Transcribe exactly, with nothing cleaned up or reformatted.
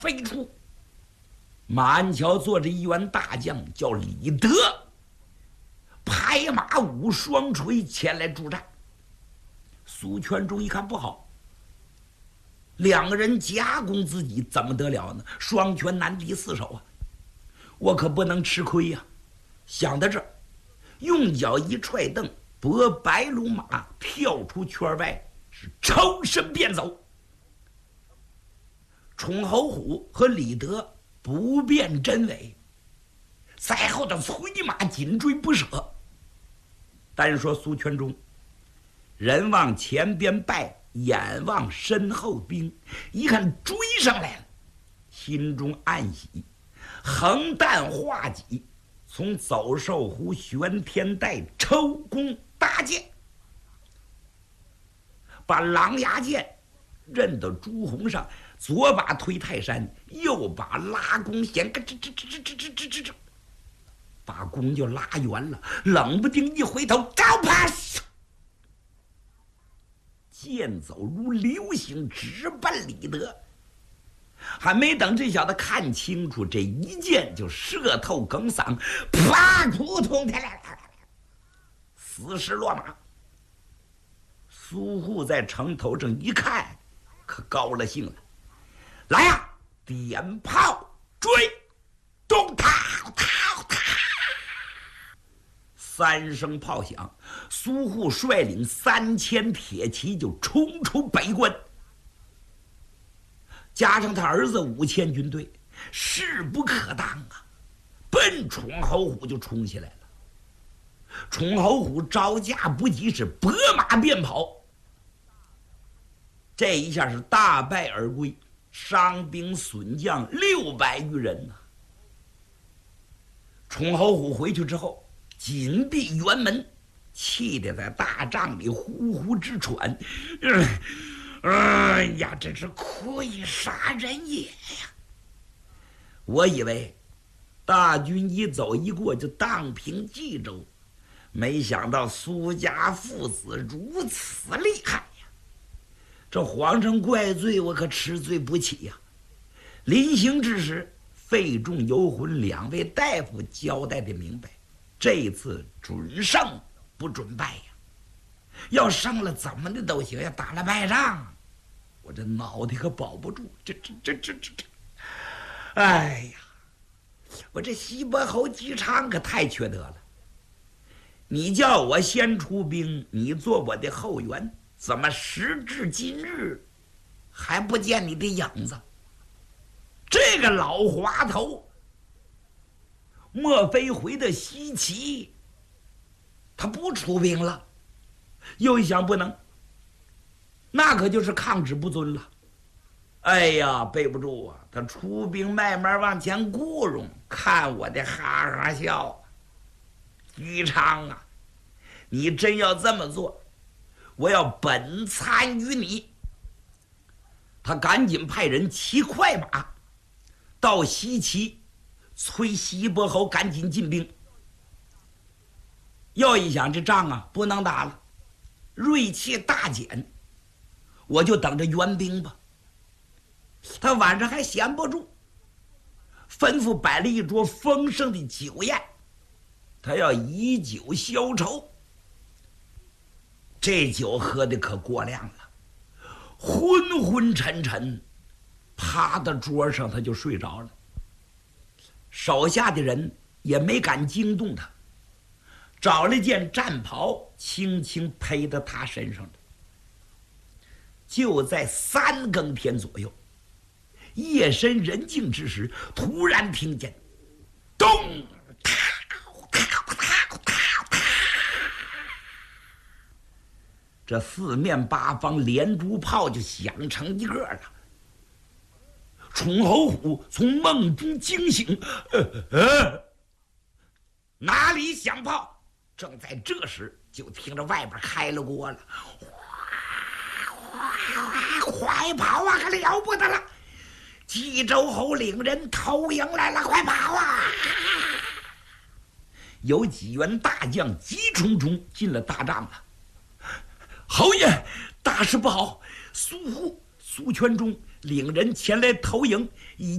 飞出。马鞍桥坐着一员大将，叫李德，拍马舞双锤前来助战。苏全忠一看不好，两个人夹攻自己，怎么得了呢？双拳难敌四手啊！我可不能吃亏呀、啊！想到这儿，用脚一踹蹬，拨白龙马跳出圈外，是抽身便走。崇侯虎和李德不辨真伪，在后头催马紧追不舍。单说苏全忠，人往前边败，眼望身后兵，一看追上来了，心中暗喜，横弹画戟，从走兽湖玄天带抽弓搭箭，把狼牙箭认到朱红上，左把推泰山，右把拉弓弦，咯吱吱吱吱吱吱吱吱，把弓就拉圆了。冷不丁一回头，招啪！剑走如流星，直奔李德。还没等这小子看清楚，这一箭就射透梗嗓，啪！扑通！死尸落马。苏护在城头上一看，可高了兴了。来呀、啊！点炮追，咚！踏踏踏！三声炮响，苏护率领三千铁骑就冲出北关，加上他儿子五千军队，势不可当啊！奔崇侯虎就冲起来了。崇侯虎招架不及，是拨马便跑。这一下是大败而归，伤兵损将六百余人呐、啊。崇侯虎回去之后，紧闭辕门，气得在大帐里呼呼直喘。哎呀，真是亏杀人也呀！我以为大军一走一过就荡平冀州，没想到苏家父子如此厉害。这皇上怪罪，我可吃罪不起呀、啊！临行之时，费仲、游魂两位大夫交代的明白，这一次准胜不准败呀！要胜了怎么的都行，要打了败仗，我这脑袋可保不住。这这这这这这，哎呀，我这西伯侯姬昌可太缺德了！你叫我先出兵，你做我的后援。怎么时至今日还不见你的影子？这个老滑头莫非回的西岐，他不出兵了？又一想不能，那可就是抗旨不遵了。哎呀，背不住啊！他出兵慢慢往前咕噜，看我的哈哈笑。姬昌啊，你真要这么做，我要本参于你。他赶紧派人骑快马到西岐，催西伯侯赶紧进兵。要一想这仗啊不能打了，锐气大减，我就等着援兵吧。他晚上还闲不住，吩咐摆了一桌丰盛的酒宴，他要以酒消愁。这酒喝的可过量了，昏昏沉沉，趴到桌上他就睡着了。手下的人也没敢惊动他，找了件战袍轻轻披到他身上了。就在三更天左右，夜深人静之时，突然听见咚嗒嗒嗒嗒嗒，这四面八方连珠炮就响成一个了。崇侯虎从梦中惊醒，呃呃，哪里响炮？正在这时，就听着外边开了锅了，快跑啊！可了不得了！冀州侯领人投营来了，快跑啊！有几员大将急冲冲进了大帐了。侯爷，大事不好！苏护、苏全忠领人前来投营，已